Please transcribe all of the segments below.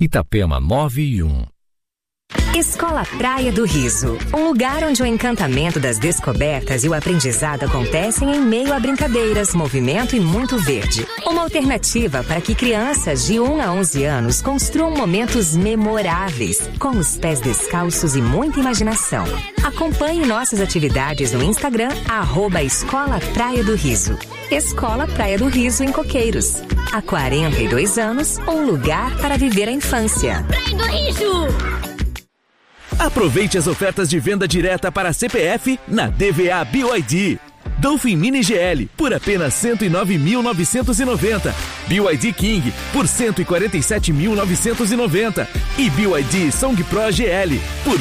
Itapema 9-1. Escola Praia do Riso, um lugar onde o encantamento das descobertas e o aprendizado acontecem em meio a brincadeiras, movimento e muito verde. Uma alternativa para que crianças de 1 a 11 anos construam momentos memoráveis, com os pés descalços e muita imaginação. Acompanhe nossas atividades no Instagram, @Escola Praia do Riso. Escola Praia do Riso em Coqueiros. Há 42 anos, um lugar para viver a infância. Praia do Riso! Aproveite as ofertas de venda direta para CPF na DVA BYD. Dolphin Mini GL por apenas 109.990. BYD King por 147.990. E BYD Song Pro GL por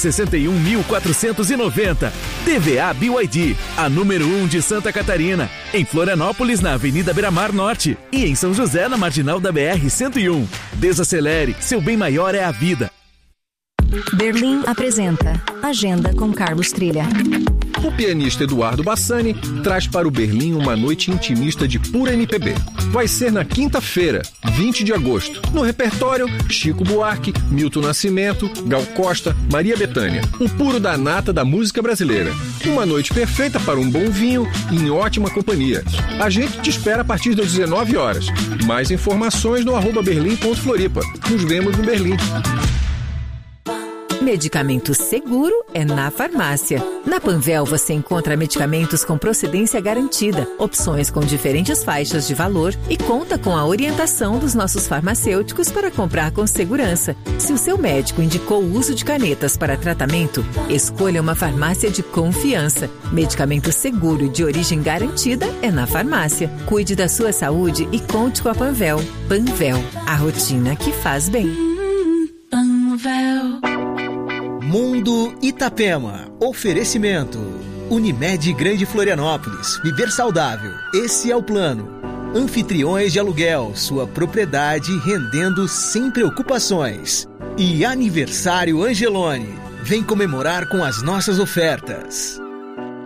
161.490. DVA BYD, a número 1 de Santa Catarina. Em Florianópolis, na Avenida Beira-Mar Norte. E em São José, na Marginal da BR-101. Desacelere, seu bem maior é a vida. Berlim apresenta Agenda com Carlos Trilha. O pianista Eduardo Bassani traz para o Berlim uma noite intimista de pura MPB. Vai ser na quinta-feira, 20 de agosto. No repertório, Chico Buarque, Milton Nascimento, Gal Costa, Maria Bethânia. O puro da nata da música brasileira. Uma noite perfeita para um bom vinho e em ótima companhia. A gente te espera a partir das 19 horas. Mais informações no @berlim.floripa. Nos vemos no Berlim. Medicamento seguro é na farmácia. Na Panvel você encontra medicamentos com procedência garantida, opções com diferentes faixas de valor e conta com a orientação dos nossos farmacêuticos para comprar com segurança. Se o seu médico indicou o uso de canetas para tratamento, escolha uma farmácia de confiança. Medicamento seguro e de origem garantida é na farmácia. Cuide da sua saúde e conte com a Panvel. Panvel, a rotina que faz bem. Panvel. Mundo Itapema. Oferecimento. Unimed Grande Florianópolis. Viver saudável. Esse é o plano. Anfitriões de aluguel. Sua propriedade rendendo sem preocupações. E Aniversário Angelone. Vem comemorar com as nossas ofertas.